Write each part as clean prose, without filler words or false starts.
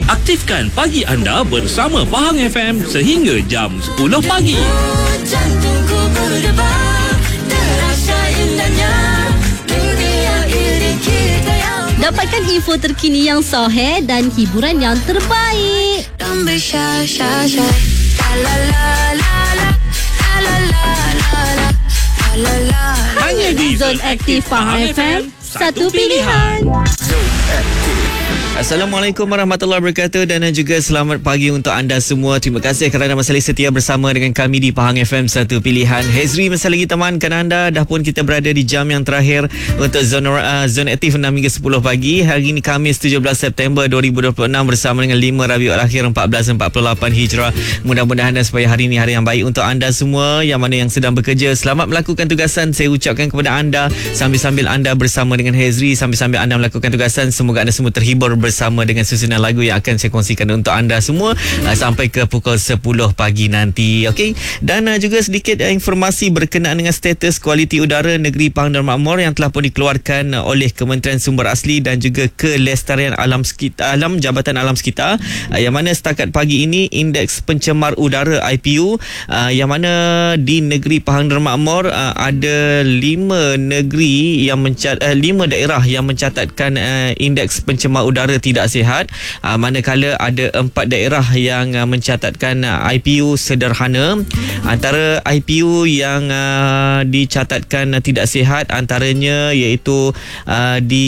Aktifkan pagi anda bersama Pahang FM sehingga jam 10 pagi. Jantungku berdebar, terasa indahnya dunia ini kita yang Dapatkan info terkini yang sahih dan hiburan yang terbaik. Don't be shy, shy, shy. La la la la la la la la la la la. Hanya di Zon Aktif Pahang FM, satu pilihan. Assalamualaikum warahmatullahi wabarakatuh dan juga selamat pagi untuk anda semua. Terima kasih kerana masih setia bersama dengan kami di Pahang FM Satu Pilihan. Hezri masih lagi temankan anda. Dah pun kita berada di jam yang terakhir untuk Zon Aktif 6 hingga 10 pagi. Hari ini Khamis 17 September 2026 bersama dengan 5 Rabiul Akhir 1448 Hijrah. Mudah-mudahan supaya hari ini hari yang baik untuk anda semua yang mana yang sedang bekerja. Selamat melakukan tugasan. Saya ucapkan kepada anda sambil-sambil anda bersama dengan Hezri, sambil-sambil anda melakukan tugasan, semoga anda semua terhibur bersama dengan susunan lagu yang akan saya kongsikan untuk anda semua sampai ke pukul 10 pagi nanti. Okey, dan juga sedikit informasi berkenaan dengan status kualiti udara negeri Pahang dan Makmur yang telah pun dikeluarkan oleh Kementerian Sumber Asli dan juga Kelestarian Alam Jabatan Alam Sekitar, yang mana setakat pagi ini indeks pencemar udara IPU yang mana di negeri Pahang dan Makmur ada 5 daerah yang mencatatkan indeks pencemar udara tidak sihat, manakala ada 4 daerah yang mencatatkan IPU sederhana. Antara IPU yang dicatatkan tidak sihat antaranya iaitu di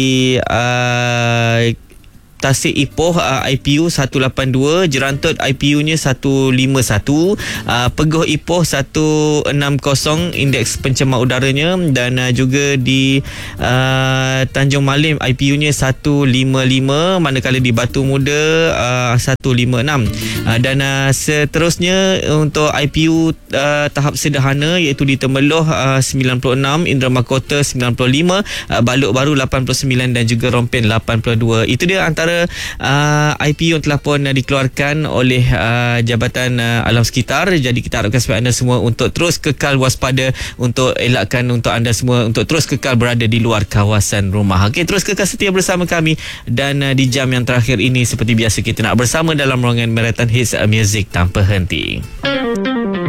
Tasik Ipoh IPU 182, Jerantut IPU-nya 151, Peguh Ipoh 160 indeks pencemar udaranya, dan juga di Tanjung Malim IPU-nya 155, manakala di Batu Muda 156, dan seterusnya untuk IPU tahap sederhana iaitu di Temeloh 96, Indra Mahkota 95, Balok Baru 89 dan juga Rompen 82. Itu dia antara IPU yang telah pun dikeluarkan oleh Jabatan Alam Sekitar. Jadi kita harapkan supaya anda semua untuk terus kekal waspada, untuk elakkan untuk anda semua untuk terus kekal berada di luar kawasan rumah. Okey, terus kekal setia bersama kami, dan di jam yang terakhir ini seperti biasa kita nak bersama dalam ruangan Meretan Hits Music tanpa henti.